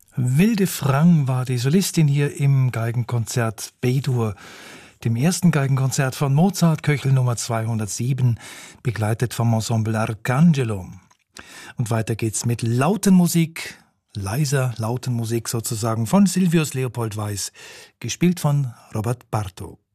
Wilde Frang war die Solistin hier im Geigenkonzert B-Dur, dem ersten Geigenkonzert von Mozart, Köchel Nummer 207, begleitet vom Ensemble Arcangelo. Und weiter geht's mit Lautenmusik, leiser Lautenmusik sozusagen, von Silvius Leopold Weiß, gespielt von Robert Bartók.